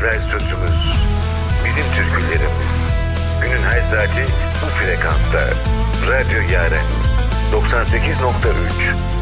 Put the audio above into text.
evvel sözümüz. Bizim türkülerimiz. Günün her saati bu frekansta. Radyo Yaren 98.3